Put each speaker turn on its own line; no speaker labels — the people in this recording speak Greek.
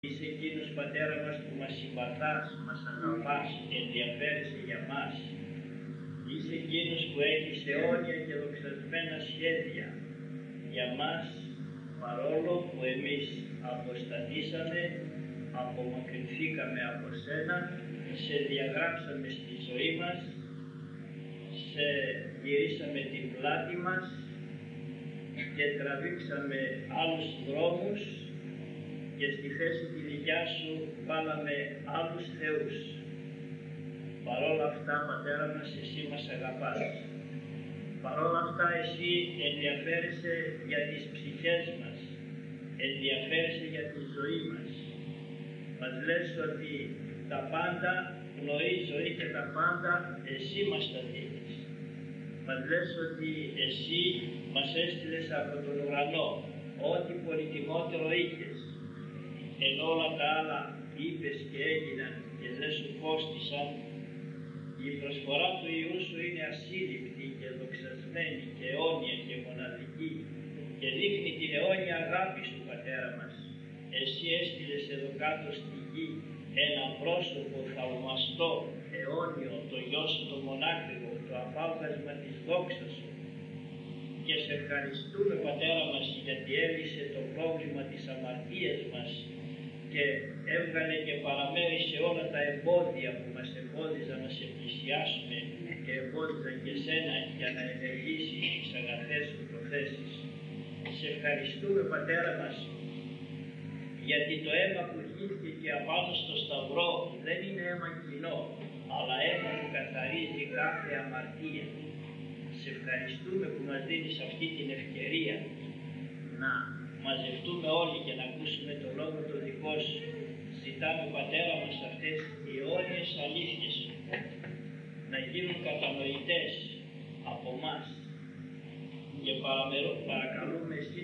Είσαι εκείνος, Πατέρα μας, που μας συμπαθάς, μας αγαπάς και ενδιαφέρεσαι για μας. Είσαι εκείνος που έχεις αιώνια και δοξασμένα σχέδια για μας, παρόλο που εμείς αποστατήσαμε, απομακρυνθήκαμε από σένα, σε διαγράψαμε στη ζωή μας, σε γυρίσαμε την πλάτη μας και τραβήξαμε άλλους δρόμους και στη θέση τη δικιά σου βάλαμε άλλους θεούς. Παρόλα αυτά, Πατέρα μας, εσύ μας αγαπάς. Παρόλα αυτά, εσύ ενδιαφέρεσαι για τις ψυχές μας, ενδιαφέρεσαι για τη ζωή μας. Μας λες ότι τα πάντα, πνοή, ζωή και τα πάντα, εσύ μας τα δίνεις. Μας λες ότι εσύ μας έστειλες από τον ουρανό, ό,τι πολυτιμότερο είχες, ενώ όλα τα άλλα είπες και έγιναν και δεν σου κόστησαν. Η προσφορά του Υιού σου είναι ασύλληπτη και δοξασμένη και αιώνια και μοναδική και δείχνει την αιώνια αγάπη σου, Πατέρα μας. Εσύ έστειλες εδώ κάτω στη γη ένα πρόσωπο θαυμαστό, αιώνιο, το Υιό σου το μονάκριβο, το απάβγασμα της δόξας σου. Και σε ευχαριστούμε, Πατέρα μας, γιατί έλυσε το πρόβλημα της αμαρτίας μας και έβγαλε και παραμέρισε όλα τα εμπόδια που μας εμπόδιζαν να σε πλησιάσουμε και εμπόδιζαν και σένα για να ενεργήσεις τις αγαθές σου προθέσεις. Σε ευχαριστούμε, Πατέρα μας, γιατί το αίμα που χύθηκε απάνω στο σταυρό δεν είναι αίμα κοινό, αλλά αίμα που καθαρίζει κάθε αμαρτία. Σε ευχαριστούμε που μας δίνεις αυτή την ευκαιρία να μαζευτούμε όλοι και να ακούσουμε το λόγο το δικό σου. Ζητάμε, Πατέρα μας, αυτές οι αιώνιες αλήθειες να γίνουν κατανοητές από μας και παρακαλούμε εσύ